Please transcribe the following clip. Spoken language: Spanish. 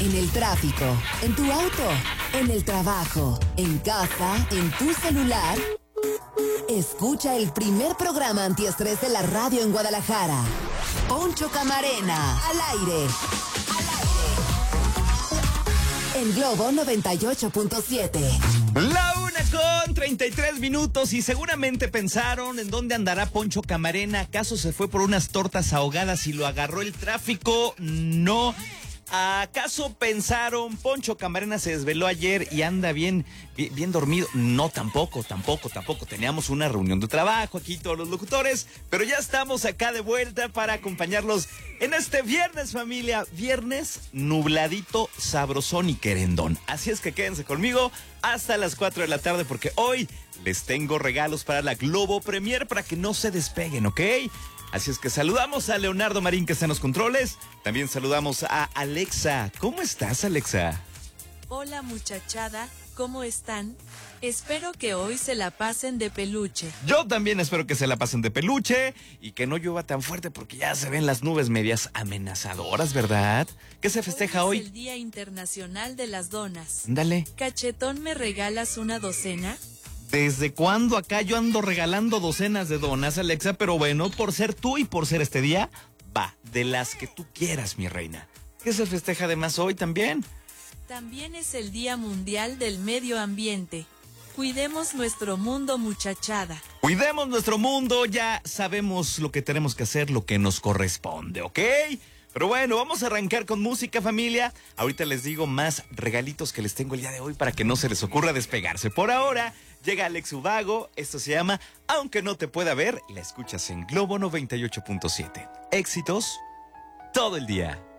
en el tráfico, en tu auto, en el trabajo, en casa, en tu celular. Escucha el primer programa antiestrés de la radio en Guadalajara. Poncho Camarena, al aire. En Globo 98.7. La 1:33 y seguramente pensaron en dónde andará Poncho Camarena. ¿Acaso se fue por unas tortas ahogadas y lo agarró el tráfico? No. ¿Acaso pensaron Poncho Camarena se desveló ayer y anda bien dormido? No, tampoco. Teníamos una reunión de trabajo aquí todos los locutores, pero ya estamos acá de vuelta para acompañarlos en este viernes, familia. Viernes nubladito, sabrosón y querendón. Así es que quédense conmigo hasta las 4 de la tarde porque hoy les tengo regalos para la Globo Premier para que no se despeguen, ¿ok? Así es que saludamos a Leonardo Marín, que está en los controles. También saludamos a Alexa. ¿Cómo estás, Alexa? Hola, muchachada. ¿Cómo están? Espero que hoy se la pasen de peluche. Yo también espero que se la pasen de peluche y que no llueva tan fuerte porque ya se ven las nubes medias amenazadoras, ¿verdad? ¿Qué se festeja hoy? Es el Día Internacional de las Donas. Ándale. Cachetón, ¿me regalas una docena? ¿Desde cuándo acá yo ando regalando docenas de donas, Alexa? Pero bueno, por ser tú y por ser este día, va, de las que tú quieras, mi reina. ¿Qué se festeja además hoy también? También es el Día Mundial del Medio Ambiente. Cuidemos nuestro mundo, muchachada. Cuidemos nuestro mundo, ya sabemos lo que tenemos que hacer, lo que nos corresponde, ¿ok? Pero bueno, vamos a arrancar con música, familia. Ahorita les digo más regalitos que les tengo el día de hoy para que no se les ocurra despegarse. Por ahora, llega Alex Ubago. Esto se llama Aunque no te pueda ver. La escuchas en Globo 98.7. Éxitos todo el día.